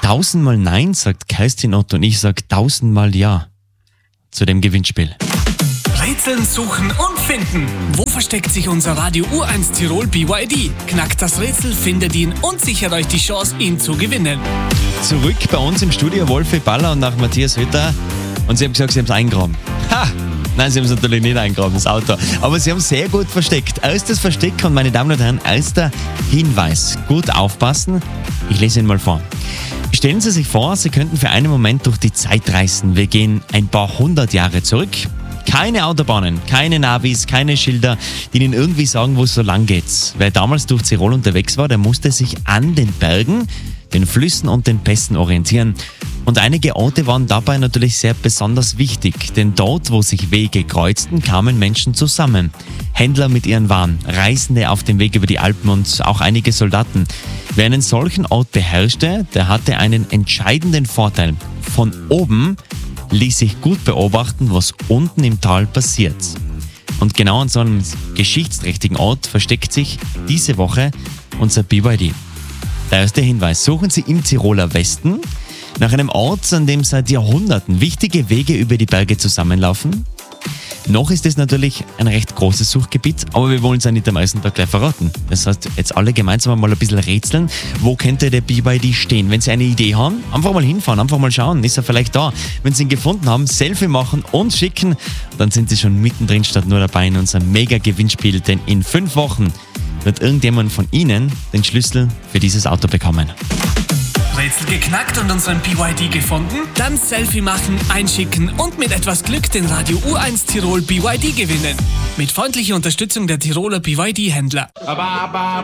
1000-mal Nein, sagt Kerstin Otto, und ich sag 1000-mal Ja zu dem Gewinnspiel. Rätseln, suchen und finden. Wo versteckt sich unser Radio U1 Tirol BYD? Knackt das Rätsel, findet ihn und sichert euch die Chance, ihn zu gewinnen. Zurück bei uns im Studio Wolfi Baller und nach Matthias Hütter. Und sie haben gesagt, sie haben es eingraben. Ha! Nein, sie haben es natürlich nicht eingraben, das Auto. Aber sie haben es sehr gut versteckt. Erstes Versteck und meine Damen und Herren, erster Hinweis. Gut aufpassen. Ich lese ihn mal vor. Stellen Sie sich vor, Sie könnten für einen Moment durch die Zeit reisen. Wir gehen ein paar hundert Jahre zurück. Keine Autobahnen, keine Navis, keine Schilder, die Ihnen irgendwie sagen, wo es so lang geht. Wer damals durch Tirol unterwegs war, der musste sich an den Bergen, den Flüssen und den Pässen orientieren. Und einige Orte waren dabei natürlich sehr besonders wichtig, denn dort, wo sich Wege kreuzten, kamen Menschen zusammen. Händler mit ihren Waren, Reisende auf dem Weg über die Alpen und auch einige Soldaten. Wer einen solchen Ort beherrschte, der hatte einen entscheidenden Vorteil. Von oben ließ sich gut beobachten, was unten im Tal passiert. Und genau an so einem geschichtsträchtigen Ort versteckt sich diese Woche unser BYD. Der erste Hinweis: Suchen Sie im Tiroler Westen nach einem Ort, an dem seit Jahrhunderten wichtige Wege über die Berge zusammenlaufen. Noch ist es natürlich ein recht großes Suchgebiet, aber wir wollen es ja nicht am ersten Tag gleich verraten. Das heißt, jetzt alle gemeinsam mal ein bisschen rätseln, wo könnte der BYD stehen. Wenn Sie eine Idee haben, einfach mal hinfahren, einfach mal schauen, ist er vielleicht da. Wenn Sie ihn gefunden haben, Selfie machen und schicken, dann sind Sie schon mittendrin statt nur dabei in unserem Mega-Gewinnspiel, denn in 5 Wochen wird irgendjemand von Ihnen den Schlüssel für dieses Auto bekommen. Rätsel geknackt und unseren BYD gefunden? Dann Selfie machen, einschicken und mit etwas Glück den Radio U1 Tirol BYD gewinnen. Mit freundlicher Unterstützung der Tiroler BYD-Händler.